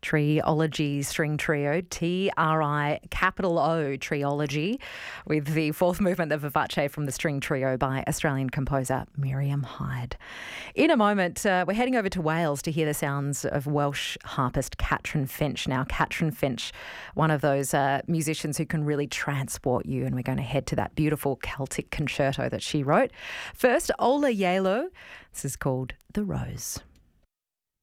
Triology String Trio, T-R-I capital O Triology, with the fourth movement of Vivace from the String Trio by Australian composer Miriam Hyde. In a moment, we're heading over to Wales to hear the sounds of Welsh harpist Catrin Finch. Now, Catrin Finch, one of those musicians who can really transport you, and we're going to head to that beautiful Celtic concerto that she wrote. First, Ola Yelo. This is called The Rose.